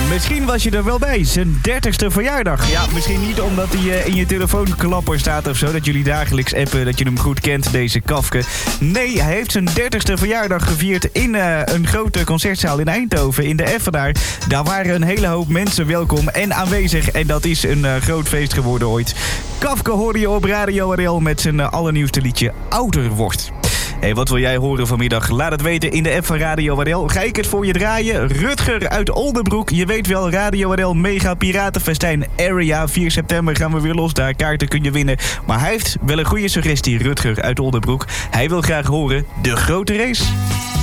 Misschien was je er wel bij. Zijn 30ste verjaardag. Ja, misschien niet omdat hij in je telefoonklapper staat of zo. Dat jullie dagelijks appen, dat je hem goed kent, deze Kafke. Nee, hij heeft zijn 30ste verjaardag gevierd in een grote concertzaal in Eindhoven. In de Effenaar. Daar waren een hele hoop mensen welkom en aanwezig. En dat is een groot feest geworden ooit. Kafke hoorde je op Radio RL met zijn allernieuwste liedje Ouder wordt. Hey, wat wil jij horen vanmiddag? Laat het weten in de app van Radio RL. Ga ik het voor je draaien? Rutger uit Oldenbroek. Je weet wel, Radio RL Mega Piratenfestijn Area. 4 september gaan we weer los. Daar kaarten kun je winnen. Maar hij heeft wel een goede suggestie, Rutger uit Oldenbroek. Hij wil graag horen De Grote Race.